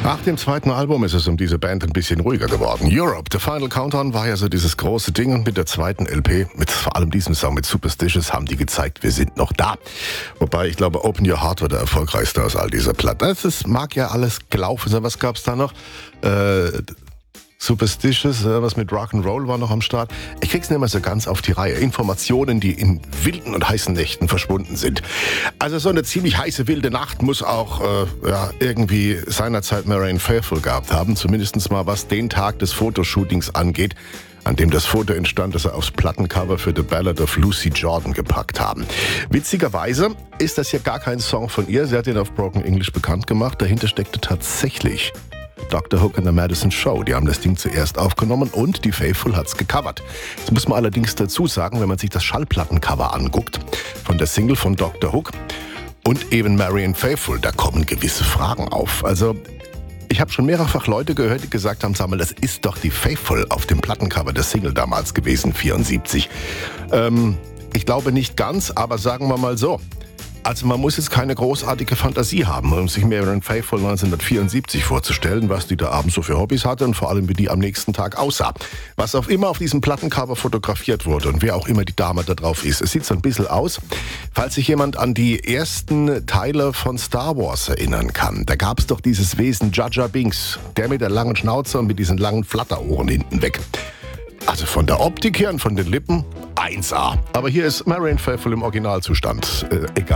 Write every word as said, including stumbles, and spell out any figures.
Nach dem zweiten Album ist es um diese Band ein bisschen ruhiger geworden. Europe, The Final Countdown, war ja so dieses große Ding, und mit der zweiten L P, mit vor allem diesem Song mit Superstitious, haben die gezeigt, wir sind noch da. Wobei, ich glaube, Open Your Heart war der erfolgreichste aus all dieser Platten. Das ist, mag ja alles gelaufen sein. Was gab's da noch? Äh... Superstitious, was mit Rock'n'Roll war noch am Start. Ich krieg's nicht mehr so ganz auf die Reihe. Informationen, die in wilden und heißen Nächten verschwunden sind. Also so eine ziemlich heiße, wilde Nacht muss auch äh, ja, irgendwie seinerzeit Marianne Faithfull gehabt haben. Zumindest mal was den Tag des Fotoshootings angeht, an dem das Foto entstand, das sie aufs Plattencover für The Ballad of Lucy Jordan gepackt haben. Witzigerweise ist das ja gar kein Song von ihr. Sie hat ihn auf Broken English bekannt gemacht. Dahinter steckte tatsächlich Doktor Hook and the Madison Show. Die haben das Ding zuerst aufgenommen und die Faithfull hat's gecovert. Das muss man allerdings dazu sagen, wenn man sich das Schallplattencover anguckt von der Single von Doktor Hook und eben Marianne Faithfull, da kommen gewisse Fragen auf. Also ich habe schon mehrfach Leute gehört, die gesagt haben, sag mal, das ist doch die Faithfull auf dem Plattencover der Single damals gewesen, vierundsiebzig. Ähm, ich glaube nicht ganz, aber sagen wir mal so. Also man muss jetzt keine großartige Fantasie haben, um sich Marianne Faithfull neunzehnhundertvierundsiebzig vorzustellen, was die da abends so für Hobbys hatte und vor allem wie die am nächsten Tag aussah. Was auch immer auf diesem Plattencover fotografiert wurde und wer auch immer die Dame da drauf ist. Es sieht so ein bisschen aus, falls sich jemand an die ersten Teile von Star Wars erinnern kann. Da gab es doch dieses Wesen Jar Jar Binks, der mit der langen Schnauze und mit diesen langen Flatterohren hinten weg. Also von der Optik her und von den Lippen eins A. Aber hier ist Marianne Faithfull im Originalzustand. Äh, egal.